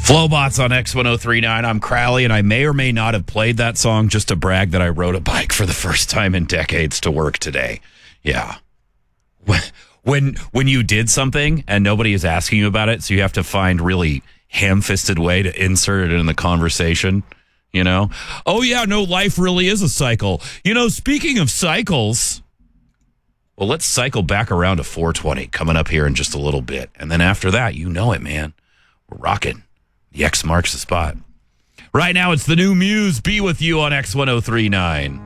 Flowbots on X1039. I'm Crowley, and I may or may not have played that song just to brag that I rode a bike for the first time in decades to work today. Yeah. When you did something and nobody is asking you about it, so you have to find really ham-fisted way to insert it in the conversation, you know? Oh, yeah, no, life really is a cycle. You know, speaking of cycles, well, let's cycle back around to 420 coming up here in just a little bit. And then after that, you know it, man. We're rocking. The X marks the spot. Right now, it's the new Muse. Be with you on X1039.